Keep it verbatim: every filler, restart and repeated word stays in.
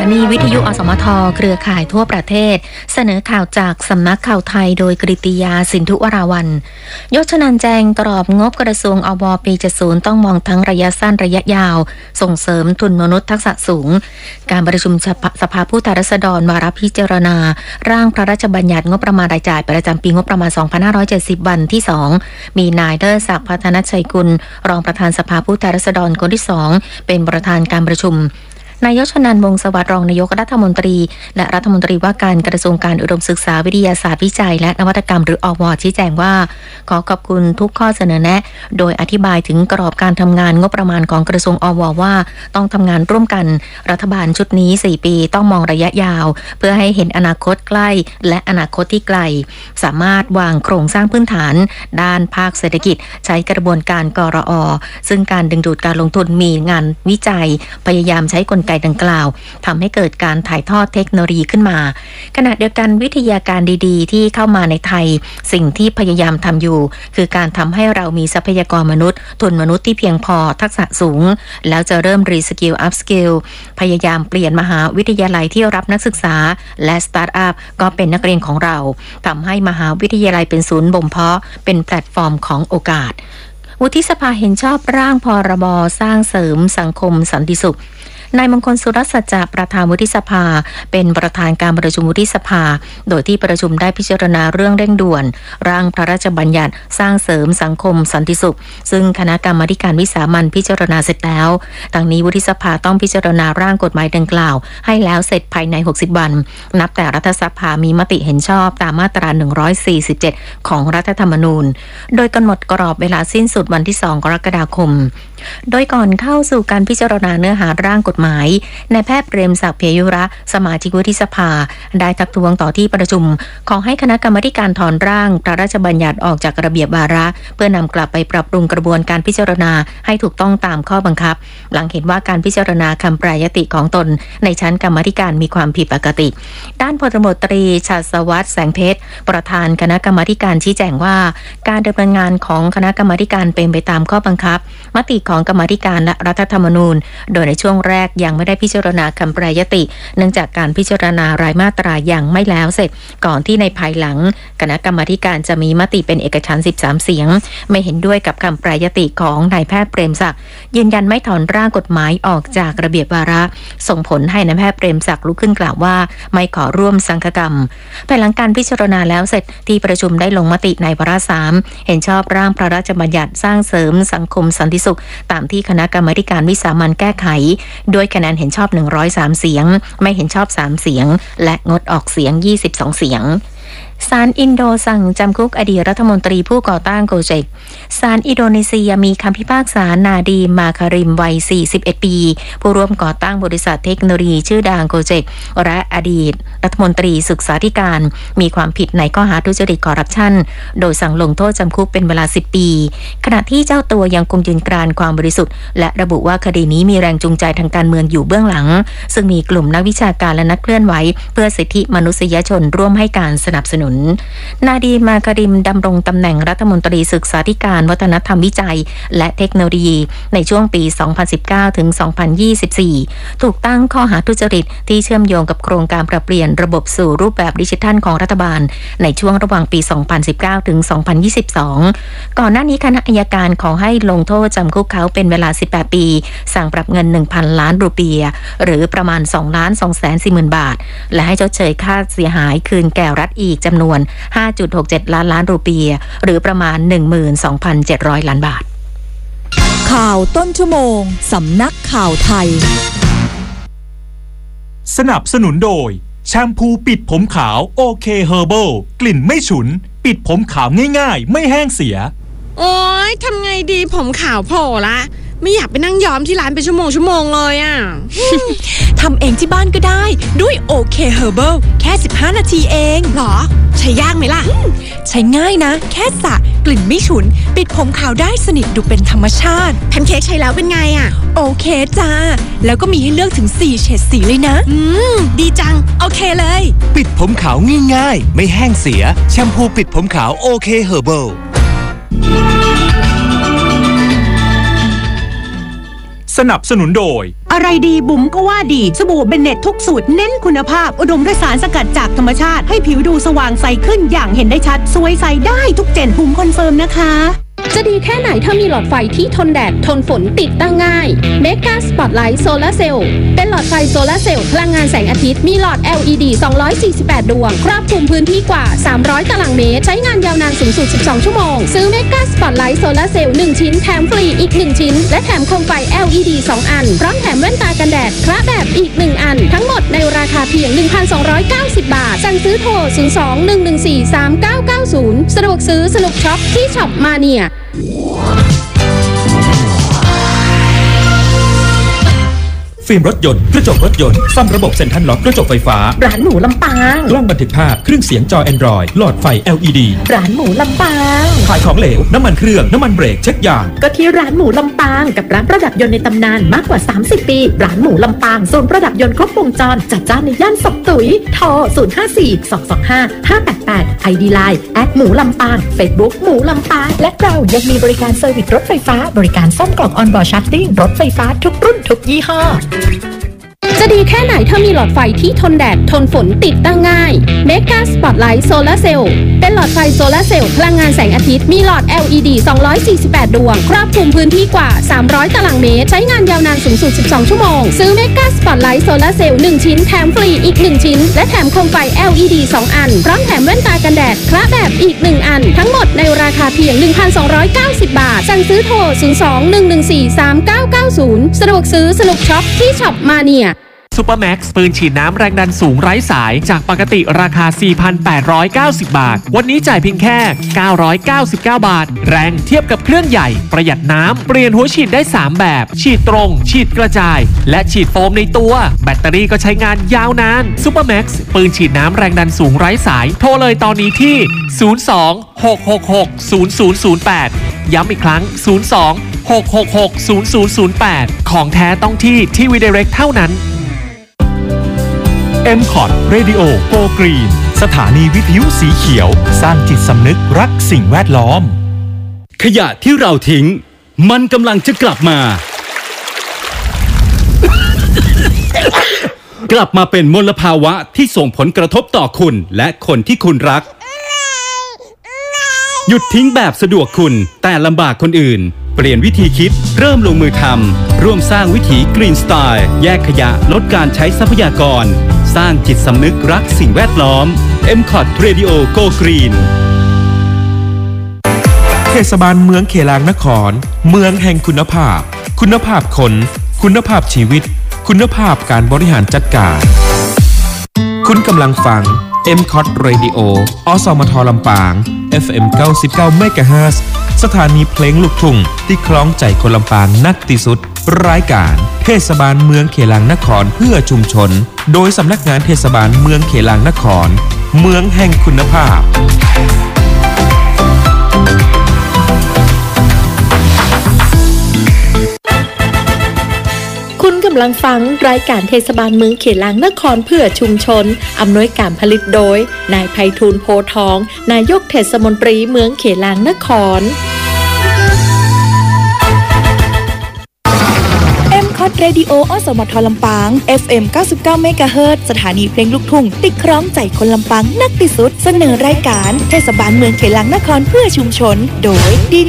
นีวิทยุอสมทเครือข่ายทั่วประเทศเสนอข่าวจากสำนักข่าวไทยโดยกฤติยาสินธุวราวัลย์ยศนันท์แจงกรอบงบกระทรวงอวปีเจ็ดสิบต้องมองทั้งระยะสั้นระยะยาวส่งเสริมทุนมนุษย์ทักษะสูงการประชุมสภาผู้แทนราษฎรวาระพิจารณาร่างพระราชบัญญัติงบประมาณรายจ่ายประจำปีงบประมาณสองพันห้าร้อยเจ็ดสิบวันที่สองมีนายเลิศศักดิ์พัฒนชัยกุลรองประธานสภาผู้แทนราษฎรคนที่สองเป็นประธานการประชุมนายชนันท์ วงศ์สวัสดิ์รองนายกรัฐมนตรีและรัฐมนตรีว่าการกระทรวงการอุดมศึกษาวิทยาศาสตร์วิจัยและนวัตกรรมหรืออว.ชี้แจงว่าขอขอบคุณทุกข้อเสนอแนะโดยอธิบายถึงกรอบการทำงานงบประมาณของกระทรวงอว.ว่าต้องทำงานร่วมกันรัฐบาลชุดนี้สี่ปีต้องมองระยะยาวเพื่อให้เห็นอนาคตใกล้และอนาคตที่ไกลสามารถวางโครงสร้างพื้นฐานด้านภาคเศรษฐกิจใช้กระบวนการกรอ.ซึ่งการดึงดูดการลงทุนมีงานวิจัยพยายามใช้กลไกดังกล่าวทำให้เกิดการถ่ายทอดเทคโนโลยีขึ้นมาขณะเดียวกันวิทยาการดีๆที่เข้ามาในไทยสิ่งที่พยายามทำอยู่คือการทำให้เรามีทรัพยากรมนุษย์ทุนมนุษย์ที่เพียงพอทักษะสูงแล้วจะเริ่มรีสกิลอัพสกิลพยายามเปลี่ยนมหาวิทยาลัยที่รับนักศึกษาและสตาร์ทอัพก็เป็นนักเรียนของเราทำให้มหาวิทยาลัยเป็นศูนย์บ่มเพาะเป็นแพลตฟอร์มของโอกาสวุฒิสภาเห็นชอบร่างพรบสร้างเสริมสังคมสันติสุขนายมงคลสุรสัจจะประธานวุฒิสภาเป็นประธานการประชุมวุฒิสภาโดยที่ประชุมได้พิจารณาเรื่องเร่งด่วนร่างพระราชบัญญัติสร้างเสริมสังคมสันติสุขซึ่งคณะกรรมาการวิสามัญพิจารณาเสร็จแล้วดังนี้วุฒิสภาต้องพิจารณาร่างกฎหมายดังกล่าวให้แล้วเสร็จภายในหกสิบวันนับแต่รัฐสภามีมติเห็นชอบตามมาตราหนึ่งร้อยสี่สิบเจ็ดของรัฐธรรมนูญโดยกำหนดกรอบเวลาสิ้นสุดวันที่สองกรกฎาคมโดยก่อนเข้าสู่การพิจารณาเนื้อหาร่างกฎหมายนายแพทย์เปรมศักดิ์เพียยุระสมาชิกวุฒิสภาได้ทักท้วงต่อที่ประชุมขอให้คณะกรรมาการถอนร่างพระราชบัญญัติออกจากระเบียบวาระเพื่อนำกลับไปปรับปรุงกระบวนการพิจารณาให้ถูกต้องตามข้อบังคับหลังเห็นว่าการพิจารณาคำแปรยติของตนในชั้นกรรมาการมีความผิดปกติด้านพลตำรวจตรีชาติวัฒน์แสงเพชรประธานคณะกรรมาการชี้แจงว่าการดำเนินงานของคณะกรรมาการเป็นไปตามข้อบังคับมติของกรรมาการและรัฐธรรมนูญโดยในช่วงแรกยังไม่ได้พิจารณาคำแปรยติเนื่องจากการพิจารณารายมาตรายังไม่แล้วเสร็จก่อนที่ในภายหลังคณะกรรมาการจะมีมติเป็นเอกฉันท์สิบสามเสียงไม่เห็นด้วยกับคำแปรยติของนายแพทย์เปรมศักดิ์ยืนยันไม่ถอนร่างกฎหมายออกจากระเบียบวาระส่งผลให้นายแพทย์เปรมศักดิ์ลุกขึ้นกล่าวว่าไม่ขอร่วมสังฆกรรมภายหลังการพิจารณาแล้วเสร็จที่ประชุมได้ลงมติในวาระสามเห็นชอบร่างพระราชบัญญัติสร้างเสริมสังคมสันติสุขตามที่คณะกรรมาการวิสามัญแก้ไขโดยคะแนนเห็นชอบหนึ่งร้อยสามเสียงไม่เห็นชอบสามเสียงและงดออกเสียงยี่สิบสองเสียงศาลอินโดสั่งจำคุกอดีตรัฐมนตรีผู้ก่อตั้งโกเจกศาลอินโดนีเซียมีคำพิพากษานาดีมาคาริมวัยสี่สิบเอ็ดปีผู้ร่วมก่อตั้งบริษัทเทคโนโลยีชื่อดังโกเจกและอดีตรัฐมนตรีศึกษาธิการมีความผิดในข้อหาทุจริตคอร์รัปชันโดยสั่งลงโทษจำคุกเป็นเวลาสิบปีขณะที่เจ้าตัวยังคงยืนกรานความบริสุทธิ์และระบุว่าคดีนี้มีแรงจูงใจทางการเมืองอยู่เบื้องหลังซึ่งมีกลุ่มนักวิชาการและนักเคลื่อนไหวเพื่อสิทธิมนุษยชนร่วมให้การสนับสนุนนาดีมาคาริมดำรงตำแหน่งรัฐมนตรีศึกษาธิการวัฒนธรรมวิจัยและเทคโนโลยีในช่วงปี สองพันสิบเก้า ถึง สองพันยี่สิบสี่ ถูกตั้งข้อหาทุจริตที่เชื่อมโยงกับโครงการปรับเปลี่ยนระบบสู่รูปแบบดิจิทัลของรัฐบาลในช่วงระหว่างปี สองพันสิบเก้า ถึง สองพันยี่สิบสอง ก่อนหน้านี้คณะอัยการขอให้ลงโทษจำคุกเขาเป็นเวลาสิบแปดปีสั่งปรับเงิน หนึ่งพัน ล้านรูเปียหรือประมาณ สองล้านสองแสนสี่หมื่น บาทและให้ชดเชยค่าเสียหายคืนแก่รัฐอีกจำนวนห้าจุดหกเจ็ด ล้านล้านรูเปียหรือประมาณ หนึ่งหมื่นสองพันเจ็ดร้อย ล้านบาทข่าวต้นชั่วโมงสำนักข่าวไทยสนับสนุนโดยแชมพูปิดผมขาวโอเคเฮอร์เบิลกลิ่นไม่ฉุนปิดผมขาวง่ายๆไม่แห้งเสียโอ๊ยทำไงดีผมขาวโผล่ละไม่อยากไปนั่งย้อมที่ร้านเป็นชั่วโมงชั่วโมงเลยอ่ะทำเองที่บ้านก็ได้ด้วยโอเคเฮอร์เบิลแค่สิบห้านาทีเองหรอใช้ยากไหมล่ะใช้ง่ายนะแค่สระกลิ่นไม่ฉุนปิดผมขาวได้สนิทดูเป็นธรรมชาติแพนเค้กใช้แล้วเป็นไงอ่ะโอเคจ้าแล้วก็มีให้เลือกถึงสี่เฉดสีเลยนะอืมดีจังโอเคเลยปิดผมขาวง่ายๆไม่แห้งเสียแชมพูปิดผมขาวโอเคเฮอร์เบิลสสนับสนุนโดยอะไรดีบุ๋มก็ว่าดีสบู่เบนเน็ตทุกสูตรเน้นคุณภาพอุดมด้วยสารสกัดจากธรรมชาติให้ผิวดูสว่างใสขึ้นอย่างเห็นได้ชัดสวยใสได้ทุกเจนบุ๋มคอนเฟิร์มนะคะจะดีแค่ไหนถ้ามีหลอดไฟที่ทนแดดทนฝนติดตั้งง่าย Mega Spotlight Solar Cell เป็นหลอดไฟโซลาร์เซลล์พลังงานแสงอาทิตย์มีหลอด แอล อี ดี สองร้อยสี่สิบแปด ดวงครอบคลุมพื้นที่กว่าสามร้อยตารางเมตรใช้งานยาวนานสูงสุดสิบสองชั่วโมงซื้อ Mega Spotlight Solar Cell หนึ่งชิ้นแถมฟรีอีกหนึ่งชิ้นและแถมโคมไฟ แอล อี ดี สองอันพร้อมแถมแว่นตากันแดดคละแบบอีกหนึ่งอันทั้งหมดในราคาเพียง หนึ่งพันสองร้อยเก้าสิบ บาทสั่งซื้อโทรศูนย์ สอง หนึ่ง หนึ่ง สี่ สาม เก้า เก้า ศูนย์สะดวกซื้อสนุกช็อปที่ช็อปมาเนียฟิล์มรถยนต์กระจกรถยนต์ซ่อมระบบเซ็นทรัลล็อกกระจกไฟฟ้าร้านหมูลำปางกล้องบันทึกภาพเครื่องเสียงจอ Android หลอดไฟ แอล อี ดีร้านหมูลำปางขายของเหลวน้ำมันเครื่องน้ำมันเบรกเช็คยางก็ที่ร้านหมูลำปางกับร้านประดับยนต์ในตำนานมากกว่าสามสิบปีร้านหมูลำปางโซนประดับยนต์ครบวงจรจัดจ้านในย่านศพตุ๋ยโทรศูนย์ ห้า สี่ สอง สอง ห้า ห้า แปด แปด ไอ ดี ไลน์ แอท หมูลำปาง Facebook หมูลำปางและเรายังมีบริการเซอร์วิสรถไฟฟ้าบริการซ่อมกล่องออนบอร์ดชาร์จติ้งรถไฟฟ้าทุกรุ่นทุกยี่ห้อจะดีแค่ไหนถ้ามีหลอดไฟที่ทนแดดทนฝนติดตั้งง่าย Mega Spotlight Solar Cell เป็นหลอดไฟโซลาร์เซลล์พลังงานแสงอาทิตย์มีหลอด แอล อี ดี สองร้อยสี่สิบแปด ดวงครอบคลุมพื้นที่กว่าสามร้อยตารางเมตรใช้งานยาวนานสูงสุดสิบสองชั่วโมงซื้อ Mega Spotlight Solar Cell หนึ่งชิ้นแถมฟรีอีกหนึ่งชิ้นและแถมโคมไฟ แอล อี ดี สองอันพร้อมแถมแว่นตากันแดดคละแบบอีกหนึ่งอันทั้งหมดในราคาเพียง หนึ่งพันสองร้อยเก้าสิบ บาทสั่งซื้อโทรศูนย์ สอง หนึ่ง หนึ่ง สี่ สาม เก้า เก้า ศูนย์สะดวกซื้อสนุกช็อปที่ช็อปมาเนียซูเปอร์แม็กซ์ปืนฉีดน้ำแรงดันสูงไร้สายจากปกติราคา สี่พันแปดร้อยเก้าสิบ บาทวันนี้จ่ายเพียงแค่เก้าร้อยเก้าสิบเก้า บาทแรงเทียบกับเครื่องใหญ่ประหยัดน้ำเปลี่ยนหัวฉีดได้สามแบบฉีดตรงฉีดกระจายและฉีดโฟมในตัวแบตเตอรี่ก็ใช้งานยาวนานซูเปอร์แม็กซ์ปืนฉีดน้ำแรงดันสูงไร้สายโทรเลยตอนนี้ที่ศูนย์ สอง หก หก หก ศูนย์ ศูนย์ ศูนย์ แปดย้ำอีกครั้งศูนย์ สอง หก หก หก ศูนย์ ศูนย์ ศูนย์ แปดของแท้ต้องที่ทีวี Direct เท่านั้นเอ็ม คอท Radio Go Green สถานีวิทยุสีเขียวสร้างจิตสำนึกรักสิ่งแวดล้อมขยะที่เราทิ้งมันกำลังจะกลับมา กลับมาเป็นมลภาวะที่ส่งผลกระทบต่อคุณและคนที่คุณรักหยุดทิ้งแบบสะดวกคุณแต่ลำบากคนอื่นเปลี่ยนวิธีคิดเริ่มลงมือทำร่วมสร้างวิถีกรีนสไตล์แยกขยะลดการใช้ทรัพยากรสร้างจิตสำนึกรักสิ่งแวดล้อม เอ็ม คอท Radio Go Green เทศบาลเมืองเขลางนครเมืองแห่งคุณภาพคุณภาพคนคุณภาพชีวิตคุณภาพการบริหารจัดการคุณกำลังฟัง เอ็ม คอท Radio อสมทลำปาง เอฟ เอ็ม เก้าสิบเก้า เมกะเฮิรตซ์ สถานีเพลงลูกทุ่งที่คล้องใจคนลำปางนักที่สุดรายการเทศบาลเมืองเขลางนครเพื่อชุมชนโดยสำนักงานเทศบาลเมืองเขลางนครเมืองแห่งคุณภาพคุณกำลังฟังรายการเทศบาลเมืองเขลางนครเพื่อชุมชนอำนวยการผลิตโดยนายไพฑูรย์โพทองนายกเทศมนตรีเมืองเขลางนครเรดิโออสมทลำปาง เอฟ เอ็ม เก้าสิบเก้า เมกะเฮิรตซ์ สถานีเพลงลูกทุ่งติดคล้องใจคนลำปางนักที่สุดเสนอรายการเทศบาลเมืองเขลางนครเพื่อชุมชนโดยดี